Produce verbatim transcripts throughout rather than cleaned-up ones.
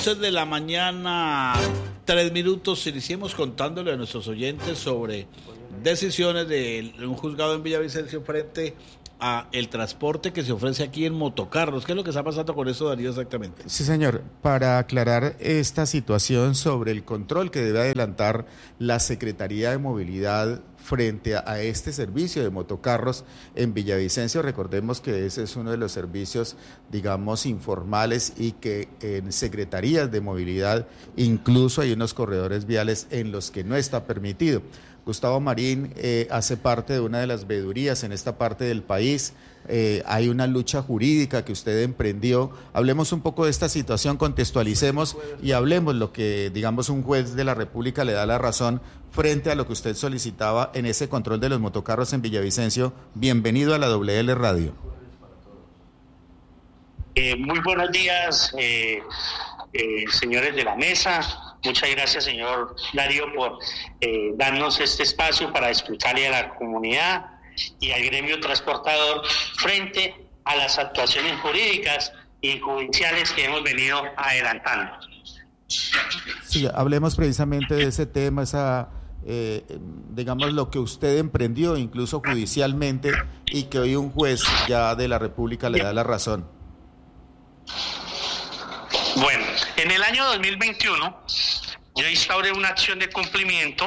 once de la mañana, tres minutos. Iniciemos contándole a nuestros oyentes sobre decisiones de un juzgado en Villavicencio frente a el transporte que se ofrece aquí en motocarros. ¿Qué es lo que está pasando con eso, Darío, exactamente? Sí, señor. Para aclarar esta situación sobre el control que debe adelantar la Secretaría de Movilidad frente a, a este servicio de motocarros en Villavicencio, recordemos que ese es uno de los servicios, digamos, informales y que en secretarías de movilidad incluso hay unos corredores viales en los que no está permitido. Gustavo Marín eh, hace parte de una de las veedurías en esta parte del país. Eh, hay una lucha jurídica que usted emprendió. Hablemos un poco de esta situación, contextualicemos y hablemos lo que, digamos, un juez de la República le da la razón frente a lo que usted solicitaba en ese control de los motocarros en Villavicencio. Bienvenido a la W L Radio. Eh, muy buenos días, eh, eh, señores de la mesa. Muchas gracias, señor Darío, por eh, darnos este espacio para explicarle a la comunidad y al gremio transportador frente a las actuaciones jurídicas y judiciales que hemos venido adelantando. Sí, hablemos precisamente de ese tema, esa, eh, digamos, lo que usted emprendió incluso judicialmente y que hoy un juez ya de la República le da la razón. Bueno, en el año dos mil veintiuno yo instauré una acción de cumplimiento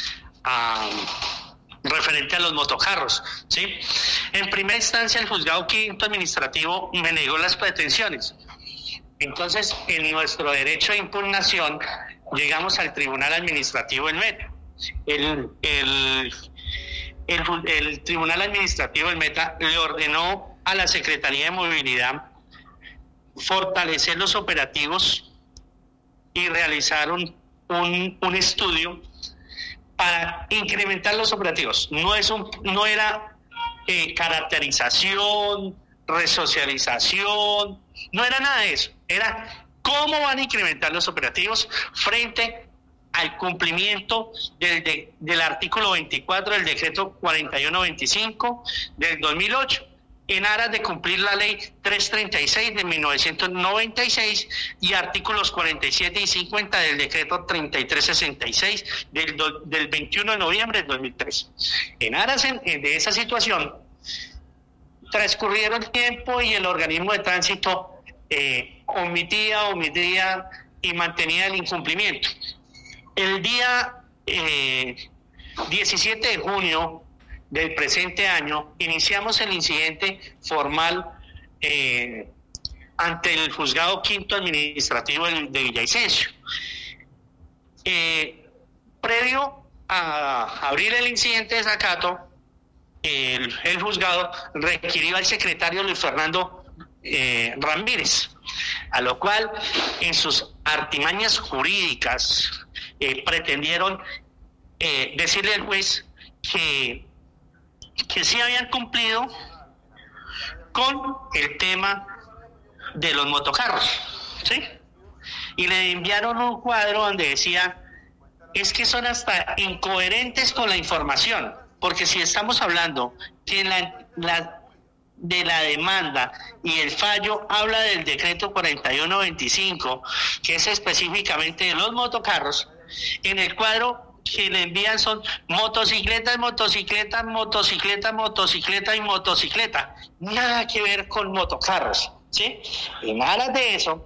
um, referente a los motocarros, ¿sí? En primera instancia el juzgado quinto administrativo me negó las pretensiones. Entonces, en nuestro derecho de impugnación llegamos al Tribunal Administrativo del Meta. El, el, el, el Tribunal Administrativo del Meta le ordenó a la Secretaría de Movilidad fortalecer los operativos y realizar un, un, un estudio para incrementar los operativos. No es un, no era eh, caracterización, resocialización, no era nada de eso. Era cómo van a incrementar los operativos frente al cumplimiento del, de, del artículo veinticuatro del decreto cuarenta y uno veinticinco del dos mil ocho. En aras de cumplir la ley trescientos treinta y seis de mil novecientos noventa y seis y artículos cuarenta y siete y cincuenta del decreto treinta y tres sesenta y seis del, do, del veintiuno de noviembre del dos mil tres. En aras en, en de esa situación, transcurrieron tiempo y el organismo de tránsito eh, omitía, omitía y mantenía el incumplimiento. El día eh, diecisiete de junio del presente año, iniciamos el incidente formal eh, ante el juzgado quinto administrativo de, de Villavicencio. Eh, previo a abrir el incidente de desacato, el, el juzgado requirió al secretario Luis Fernando eh, Ramírez, a lo cual en sus artimañas jurídicas eh, pretendieron eh, decirle al juez que que sí habían cumplido con el tema de los motocarros, ¿sí? Y le enviaron un cuadro donde decía, es que son hasta incoherentes con la información, porque si estamos hablando que la, la, de la demanda y el fallo habla del decreto cuarenta y uno veinticinco, que es específicamente de los motocarros, en el cuadro que le envían son motocicletas, motocicletas, motocicletas, motocicleta y motocicleta. Nada que ver con motocarros, ¿sí? En aras de eso,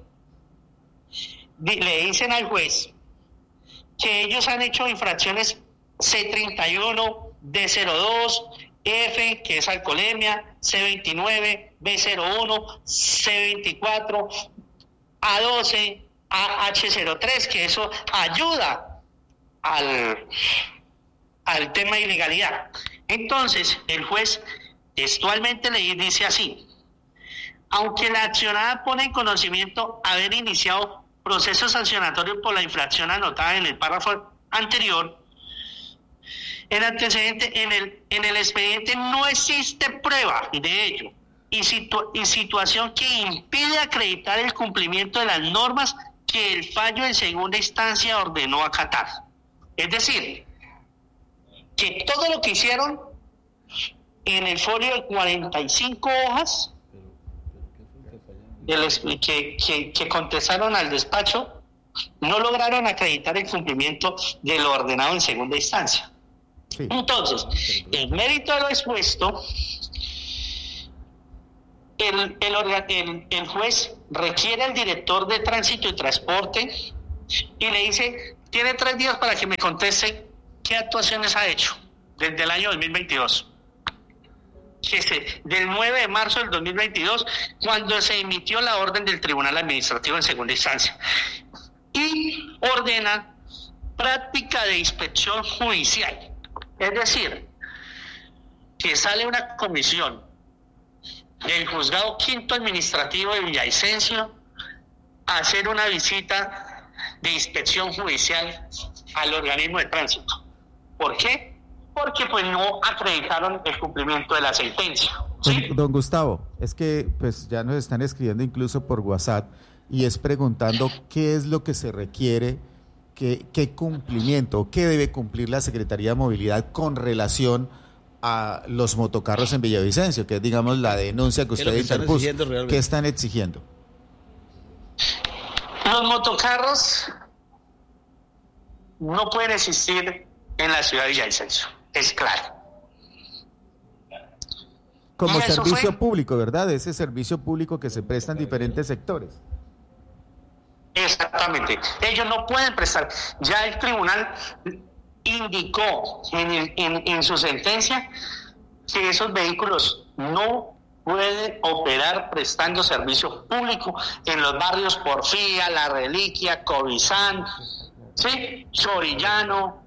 le dicen al juez que ellos han hecho infracciones C treinta y uno, D cero dos, F, que es alcoholemia, C veintinueve, B cero uno, C veinticuatro, A doce, A H cero tres, que eso ayuda Al, al tema de ilegalidad. Entonces, el juez textualmente le dice así: aunque la accionada pone en conocimiento haber iniciado proceso sancionatorio por la infracción anotada en el párrafo anterior, el antecedente en el, en el expediente no existe prueba de ello y, situ, y situación que impide acreditar el cumplimiento de las normas que el fallo en segunda instancia ordenó acatar. Es decir, que todo lo que hicieron en el folio de cuarenta y cinco hojas de los, que, que, que contestaron al despacho no lograron acreditar el cumplimiento de lo ordenado en segunda instancia. Sí. Entonces, en mérito de lo expuesto, el, el, el, el juez requiere al director de tránsito y transporte y le dice, tiene tres días para que me conteste qué actuaciones ha hecho desde el año dos mil veintidós. Que se, del nueve de marzo del dos mil veintidós, cuando se emitió la orden del Tribunal Administrativo en segunda instancia. Y ordena práctica de inspección judicial. Es decir, que sale una comisión del Juzgado Quinto Administrativo de Villavicencio a hacer una visita de inspección judicial al organismo de tránsito. ¿Por qué? Porque pues no acreditaron el cumplimiento de la sentencia. ¿Sí? Don, don Gustavo, es que pues ya nos están escribiendo incluso por WhatsApp y es preguntando qué es lo que se requiere, qué, qué cumplimiento, qué debe cumplir la Secretaría de Movilidad con relación a los motocarros en Villavicencio, que es, digamos, la denuncia que usted interpuso. ¿Qué están exigiendo? Los motocarros no pueden existir en la ciudad de Villavicencio, es claro. Como servicio fue... público, ¿verdad? Ese servicio público que se presta en diferentes sectores. Exactamente. Ellos no pueden prestar. Ya el tribunal indicó en, el, en, en su sentencia que esos vehículos no pueden operar prestando servicio público en los barrios Porfía, La Reliquia, Cobizán, ¿sí? Chorillano.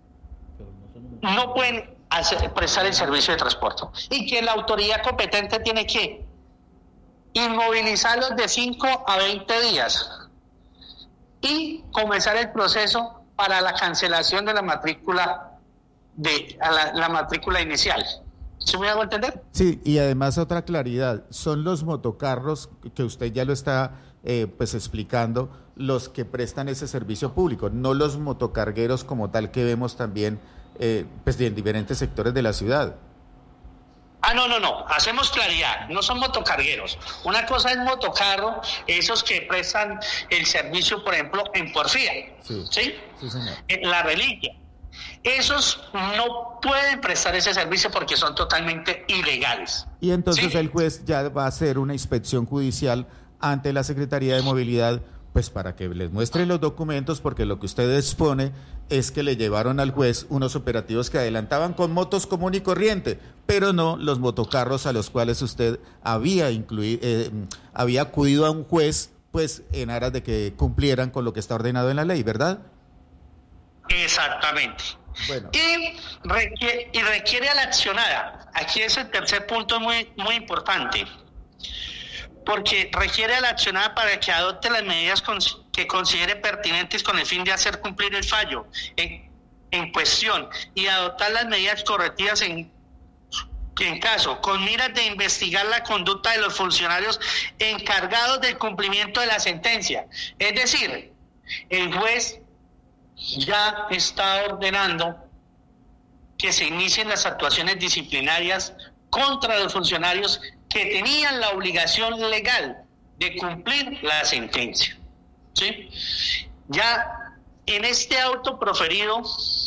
No pueden hacer, prestar el servicio de transporte. Y que la autoridad competente tiene que inmovilizarlos de cinco a veinte días y comenzar el proceso para la cancelación de la matrícula de a la, la matrícula inicial. ¿Sí me hago entender? Sí, y además otra claridad, son los motocarros que usted ya lo está eh, pues explicando, los que prestan ese servicio público, no los motocargueros como tal que vemos también eh, pues en diferentes sectores de la ciudad. Ah, no, no, no, hacemos claridad, no son motocargueros. Una cosa es motocarro, esos que prestan el servicio, por ejemplo, en Porfía, ¿sí? ¿Sí? Sí, señor. En La Reliquia. Esos no pueden prestar ese servicio porque son totalmente ilegales. Y entonces ¿sí? el juez ya va a hacer una inspección judicial ante la Secretaría de Movilidad, pues para que les muestre los documentos, porque lo que usted expone es que le llevaron al juez unos operativos que adelantaban con motos común y corriente, pero no los motocarros a los cuales usted había incluido, eh, había acudido a un juez, pues en aras de que cumplieran con lo que está ordenado en la ley, ¿verdad? Exactamente. Bueno. Y, requiere, y requiere a la accionada. Aquí es el tercer punto muy, muy importante. Porque requiere a la accionada para que adopte las medidas con, que considere pertinentes con el fin de hacer cumplir el fallo en, en cuestión y adoptar las medidas correctivas en, en caso, con miras de investigar la conducta de los funcionarios encargados del cumplimiento de la sentencia. Es decir, el juez ya está ordenando que se inicien las actuaciones disciplinarias contra los funcionarios que tenían la obligación legal de cumplir la sentencia. ¿Sí? Ya en este auto proferido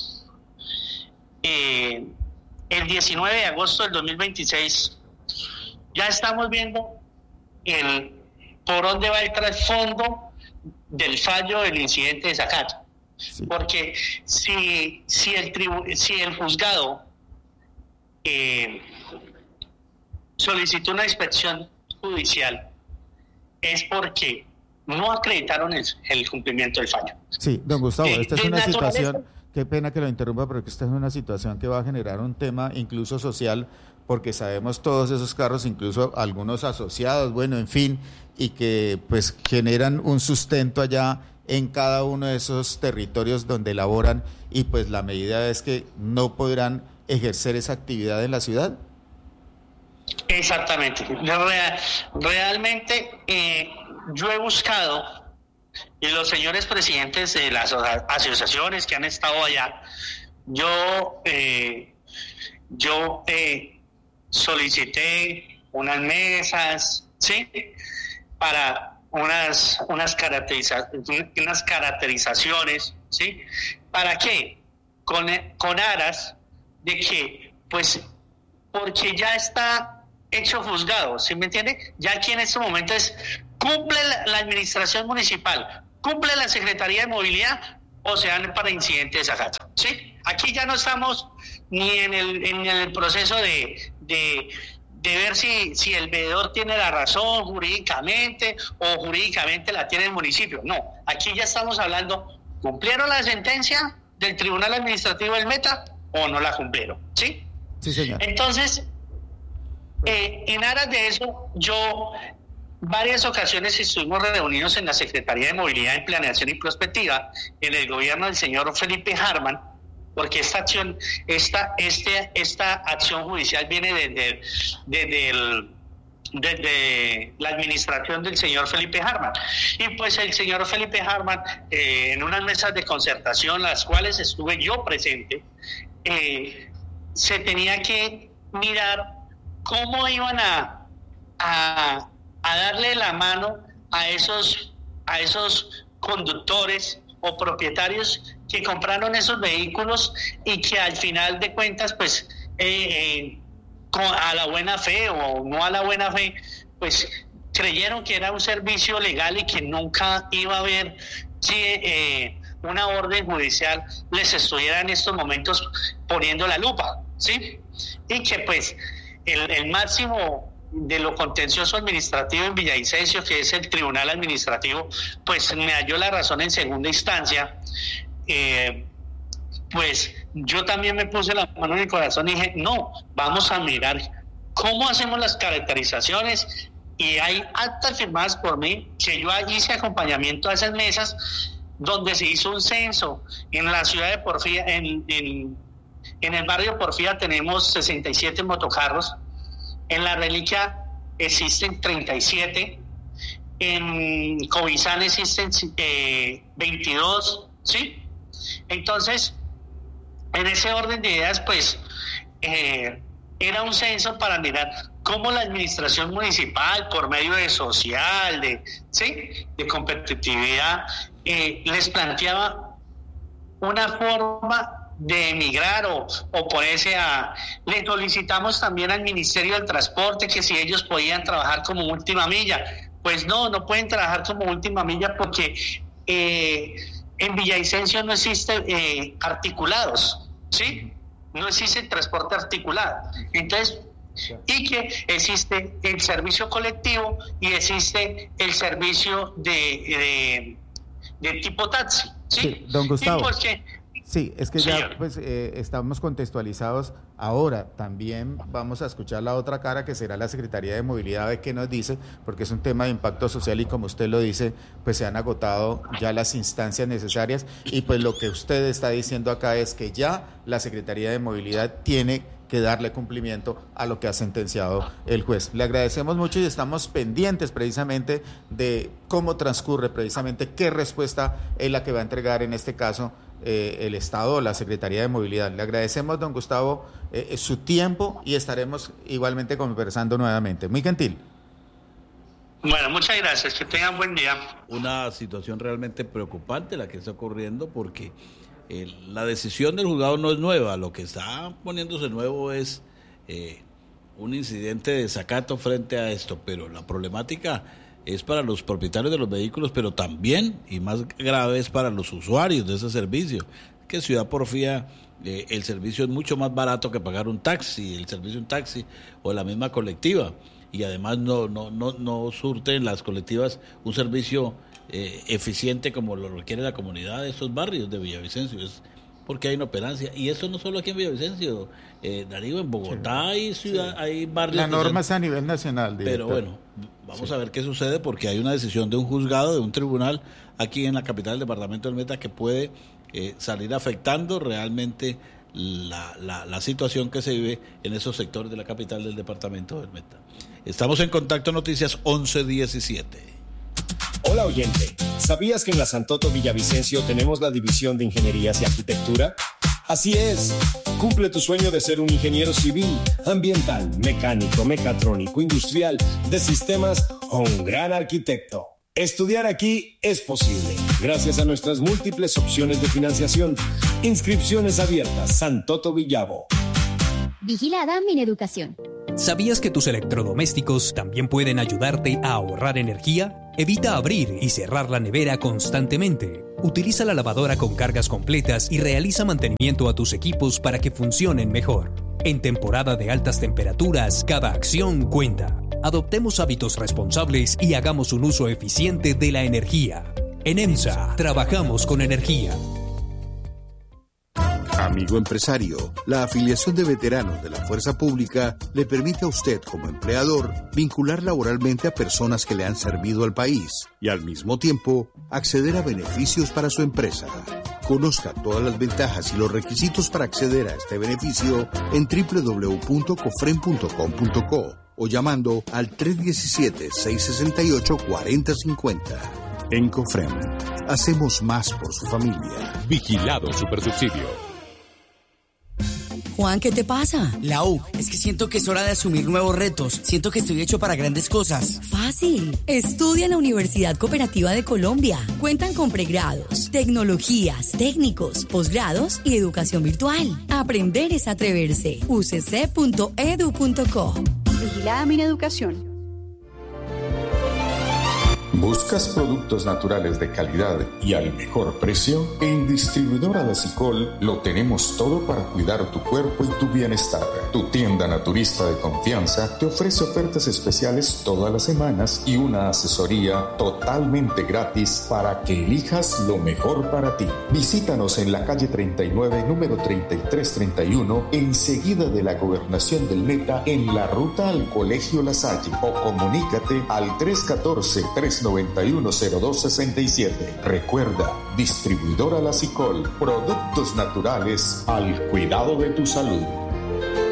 eh, el diecinueve de agosto del dos mil veintiséis, ya estamos viendo el por dónde va el trasfondo del fallo del incidente de Zacato. Sí. Porque si, si, el, tribu, si el juzgado eh, solicitó una inspección judicial, es porque no acreditaron el, el cumplimiento del fallo. Sí, don Gustavo, eh, esta es una situación, qué pena que lo interrumpa, pero que esta es una situación que va a generar un tema incluso social, porque sabemos todos esos carros, incluso algunos asociados, bueno, en fin, y que pues generan un sustento allá en cada uno de esos territorios donde laboran, y pues la medida es que no podrán ejercer esa actividad en la ciudad. Exactamente. Real, realmente eh, yo he buscado, y los señores presidentes de las asociaciones que han estado allá, yo eh, yo eh, solicité unas mesas, ¿sí? Para unas, unas, caracteriza, unas caracterizaciones, ¿sí? ¿Para qué? Con, con aras de que, pues, porque ya está hecho juzgado, ¿sí me entiende? Ya aquí en este momento es, cumple la, la administración municipal, cumple la Secretaría de Movilidad o se dan para incidente de desacato, ¿sí? Aquí ya no estamos ni en el, en el proceso de... de de ver si, si el veedor tiene la razón jurídicamente o jurídicamente la tiene el municipio. No, aquí ya estamos hablando, ¿cumplieron la sentencia del Tribunal Administrativo del Meta o no la cumplieron? ¿Sí? Sí, señor. Entonces, eh, en aras de eso, yo varias ocasiones estuvimos reunidos en la Secretaría de Movilidad, en Planeación y Prospectiva, en el gobierno del señor Felipe Harman, porque esta acción, esta, este, esta acción judicial viene desde, desde, el, desde la administración del señor Felipe Harman. Y pues el señor Felipe Harman, eh, en unas mesas de concertación, las cuales estuve yo presente, eh, se tenía que mirar cómo iban a, a, a darle la mano a esos, a esos conductores o propietarios que compraron esos vehículos y que al final de cuentas, pues, eh, eh, con, a la buena fe o no a la buena fe, pues creyeron que era un servicio legal y que nunca iba a haber que eh, una orden judicial les estuviera en estos momentos poniendo la lupa, ¿sí? Y que pues el, el máximo de lo contencioso administrativo en Villavicencio, que es el Tribunal Administrativo, pues me halló la razón en segunda instancia. Eh, pues yo también me puse la mano en el corazón y dije, no, vamos a mirar cómo hacemos las caracterizaciones, y hay actas firmadas por mí que yo hice acompañamiento a esas mesas donde se hizo un censo en la ciudad de Porfía. En, en, en el barrio Porfía tenemos sesenta y siete motocarros. En La Reliquia existen treinta y siete, en Covizán existen eh, veintidós, ¿sí? Entonces, en ese orden de ideas, pues, eh, era un censo para mirar cómo la administración municipal, por medio de social, de, ¿sí? de competitividad, eh, les planteaba una forma de emigrar o, o ponerse a... Le solicitamos también al Ministerio del Transporte que si ellos podían trabajar como última milla. Pues no, no pueden trabajar como última milla porque eh, en Villavicencio no existe eh, articulados, ¿sí? No existe transporte articulado. Entonces, y que existe el servicio colectivo y existe el servicio de, de, de tipo taxi, ¿sí? Sí, don Gustavo. Y porque, Sí, es que Señor. ya pues eh, estamos contextualizados. Ahora también vamos a escuchar la otra cara, que será la Secretaría de Movilidad, a ver qué nos dice, porque es un tema de impacto social y como usted lo dice, pues se han agotado ya las instancias necesarias y pues lo que usted está diciendo acá es que ya la Secretaría de Movilidad tiene que darle cumplimiento a lo que ha sentenciado el juez. Le agradecemos mucho y estamos pendientes precisamente de cómo transcurre, precisamente qué respuesta es la que va a entregar en este caso eh, el Estado o la Secretaría de Movilidad. Le agradecemos, don Gustavo, eh, su tiempo y estaremos igualmente conversando nuevamente. Muy gentil. Bueno, muchas gracias, que tengan buen día. Una situación realmente preocupante la que está ocurriendo porque eh, la decisión del juzgado no es nueva, lo que está poniéndose nuevo es eh, un incidente de desacato frente a esto, pero la problemática es para los propietarios de los vehículos, pero también, y más grave, es para los usuarios de ese servicio, que Ciudad Porfía eh, el servicio es mucho más barato que pagar un taxi, el servicio de un taxi o la misma colectiva. Y además no no no no surten las colectivas un servicio eh, eficiente como lo requiere la comunidad de estos barrios de Villavicencio. Es porque hay inoperancia. Y eso no solo aquí en Villavicencio, eh, Darío, en Bogotá sí, hay ciudad, sí. hay barrios... La norma es a nivel nacional, director. Pero bueno, vamos sí. a ver qué sucede porque hay una decisión de un juzgado, de un tribunal aquí en la capital del departamento del Meta que puede eh, salir afectando realmente la, la, la situación que se vive en esos sectores de la capital del departamento del Meta. Estamos en Contacto Noticias once diecisiete. Hola oyente, ¿sabías que en la Santoto Villavicencio tenemos la división de Ingenierías y Arquitectura? Así es, cumple tu sueño de ser un ingeniero civil, ambiental, mecánico, mecatrónico, industrial, de sistemas o un gran arquitecto. Estudiar aquí es posible, gracias a nuestras múltiples opciones de financiación. Inscripciones abiertas, Santoto Villavo. Vigilada Mineducación. ¿Sabías que tus electrodomésticos también pueden ayudarte a ahorrar energía? Evita abrir y cerrar la nevera constantemente. Utiliza la lavadora con cargas completas y realiza mantenimiento a tus equipos para que funcionen mejor. En temporada de altas temperaturas, cada acción cuenta. Adoptemos hábitos responsables y hagamos un uso eficiente de la energía. En EMSA, trabajamos con energía. Amigo empresario, la afiliación de veteranos de la Fuerza Pública le permite a usted como empleador vincular laboralmente a personas que le han servido al país y al mismo tiempo acceder a beneficios para su empresa. Conozca todas las ventajas y los requisitos para acceder a este beneficio en doble u doble u doble u punto cofren punto com punto co o llamando al tres uno siete, seis seis ocho, cuatro cero cinco cero. En Cofrem, hacemos más por su familia. Vigilado Supersubsidio. Juan, ¿qué te pasa? Lau, es que siento que es hora de asumir nuevos retos. Siento que estoy hecho para grandes cosas. Fácil. Estudia en la Universidad Cooperativa de Colombia. Cuentan con pregrados, tecnologías, técnicos, posgrados y educación virtual. Aprender es atreverse. u c c punto e d u punto co. Vigilada Mineducación. ¿Buscas productos naturales de calidad y al mejor precio? En Distribuidora La Cicol lo tenemos todo para cuidar tu cuerpo y tu bienestar. Tu tienda naturista de confianza te ofrece ofertas especiales todas las semanas y una asesoría totalmente gratis para que elijas lo mejor para ti. Visítanos en la calle treinta y nueve, número treinta y tres treinta y uno, enseguida de la Gobernación del Meta, en la ruta al Colegio La Salle, o comunícate al tres uno cuatro, tres nueve uno, cero dos seis siete. Recuerda, Distribuidora La Cicol, productos naturales al cuidado de tu salud.